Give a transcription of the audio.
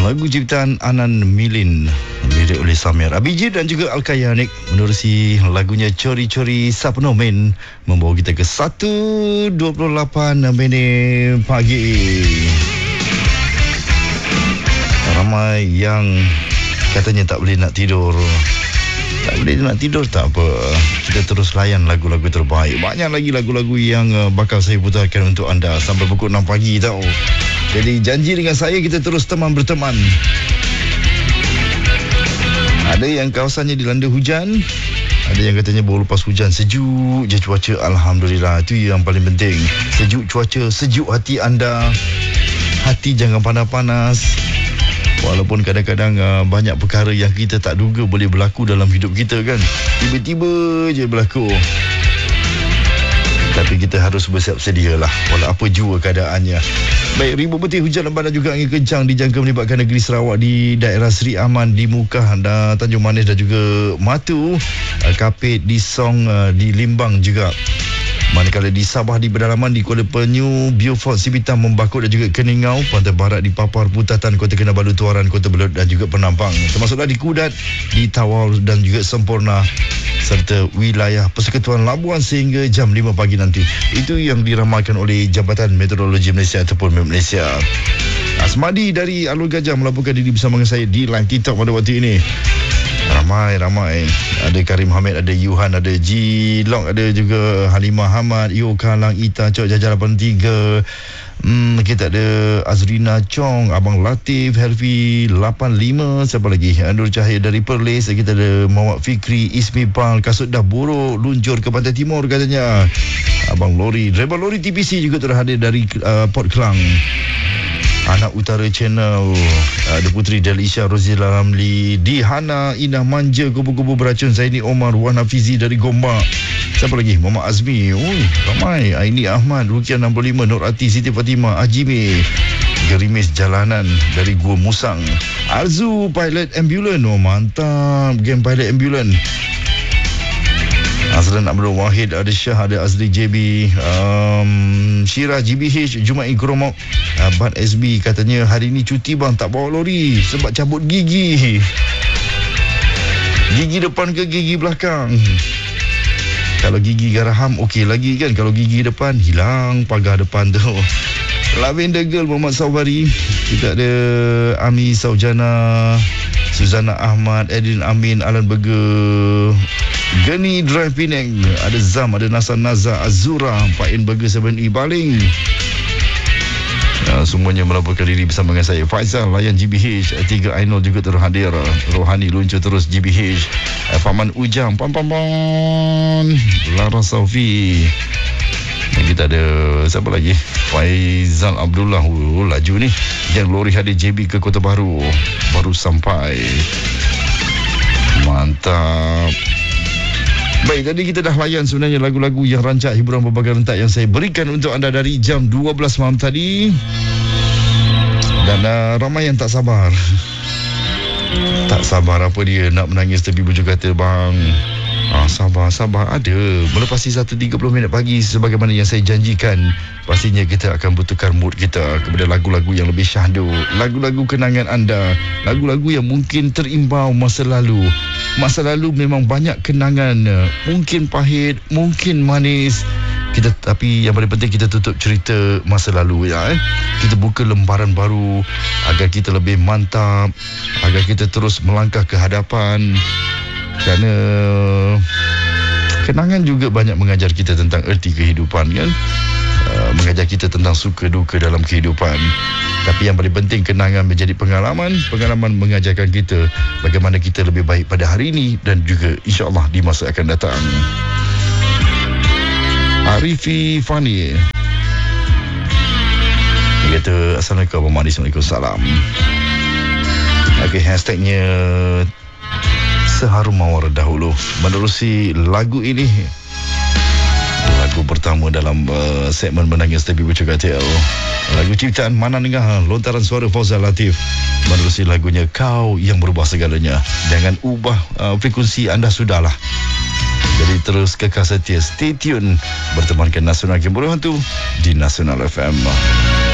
Lagu ciptaan Anan Milin, lirik oleh Samir Abijit dan juga Al-Kayanik, menerusi lagunya Cori-Cori Sapnomen, membawa kita ke 1.28 minit pagi. Ramai yang katanya tak boleh nak tidur. Tak boleh nak tidur, tak apa, kita terus layan lagu-lagu terbaik. Banyak lagi lagu-lagu yang bakal saya putarkan untuk anda sampai pukul 6 pagi tau. Jadi janji dengan saya, kita terus teman berteman. Ada yang kawasannya dilanda hujan, ada yang katanya baru lepas hujan, sejuk je cuaca. Alhamdulillah, itu yang paling penting. Sejuk cuaca, sejuk hati anda. Hati jangan panas-panas. Walaupun kadang-kadang banyak perkara yang kita tak duga boleh berlaku dalam hidup kita kan. Tiba-tiba je berlaku. Tapi kita harus bersiap sedia lah, walau apa jua keadaannya. Baik, ribuan petir hujan lebat dan juga angin kencang dijangka melibatkan negeri Sarawak di daerah Seri Aman, di Mukah, dan Tanjung Manis dan juga Matu, Kapit, di Song, di Limbang juga. Manakala di Sabah, di pedalaman, di Kuala Penyu, Beaufort, Sibitang, Membakut dan juga Keningau, Pantai Barat, di Papar, Putatan, Kota Kinabalu, Tuaran, Kota Belud dan juga Penampang. Termasuklah di Kudat, di Tawau dan juga Sempurna, serta wilayah Persekutuan Labuan sehingga jam 5 pagi nanti. Itu yang diramalkan oleh Jabatan Meteorologi Malaysia ataupun MET Malaysia. Asmadi dari Alur Gajah melaporkan diri bersama dengan saya di live TikTok pada waktu ini. Ramai. Ada Karim Hamid, ada Yuhan, ada G-Lock, ada juga Halimah Hamad, Yo Kalang, Ita Cok, Jajar 83. Kita ada Azrina Chong, Abang Latif, Helvi 85. Siapa lagi? Nur Cahaya dari Perlis. Kita ada Muhammad Fikri, Ismi Pal, kasut dah buruk, luncur ke Pantai Timur katanya. Abang Lori, driver lori TPC juga terhadir dari Port Klang. Anak Utara Channel, ada Putri Delisha, Rozila Ramli, Dihana, Inah Manja, Kubu-Kubu Beracun, Zaini Omar, Wan Hafizi dari Gombak. Siapa lagi? Muhammad Azmi. Ramai. Aini Ahmad, Rukiah 65, Nur Ati, Siti Fatimah, Ajime, Gerimis Jalanan dari Gua Musang. Arzu, pilot ambulans. Mantap, game pilot ambulans. Azlan Abdul Wahid, ada Syah, ada Azli JB, Syirah GBH, Juma'i Kromok, Bat SB katanya hari ni cuti bang, tak bawa lori sebab cabut gigi. Gigi depan ke gigi belakang? Kalau gigi garaham okey lagi kan, kalau gigi depan hilang pagar depan tu. Lavender Girl, Muhammad Saubari. Kita ada Ami Saujana, Suzana Ahmad, Edin Amin, Alan Burger, Geni Drive Penang, ada Zam, ada Nasan Nazar, Azura, Pain Burger 7E Baling. Semuanya melaporkan diri bersama dengan saya. Faizal layan GBH, 3 Ainul juga terhadir. Rohani luncur terus GBH. Faman Ujang, Pam Lara Saufi. Dan kita ada siapa lagi? Faizal Abdullah, laju ni. Yang lori hadir JB ke Kota Baru, baru sampai. Mantap. Baik, tadi kita dah layan sebenarnya lagu-lagu yang rancak hiburan berbagai rentak yang saya berikan untuk anda dari jam 12 malam tadi. Dan ramai yang tak sabar. Tak sabar apa dia nak menangis tepi bujur kata, bang. Sabar ada. Melepasi 1.30 minit pagi sebagaimana yang saya janjikan, pastinya kita akan bertukar mood kita kepada lagu-lagu yang lebih syahdu, lagu-lagu kenangan anda, lagu-lagu yang mungkin terimbau masa lalu. Masa lalu memang banyak kenangan, mungkin pahit, mungkin manis. Tapi yang paling penting kita tutup cerita masa lalu ya. Kita buka lembaran baru agar kita lebih mantap, agar kita terus melangkah ke hadapan. Kerana kenangan juga banyak mengajar kita tentang erti kehidupan kan. Mengajar kita tentang suka duka dalam kehidupan. Tapi yang paling penting, kenangan menjadi pengalaman. Pengalaman mengajarkan kita bagaimana kita lebih baik pada hari ini dan juga insya-Allah di masa akan datang. Arifi Fani, dia kata Assalamualaikum warahmatullahi wabarakatuh. Salam. Okey, hashtagnya Seharum Mawar dahulu. Menerusi lagu ini, lagu pertama dalam segmen Menangis Tepi Bujur Katil. Lagu ciptaan Mana Nengah, lontaran suara Fauzal Latif. Menerusi lagunya Kau Yang Berubah Segalanya. Jangan ubah frekuensi anda sudahlah. Jadi terus kekal setia, stay tune bertemankan Nasional Game Hantu di Nasional FM.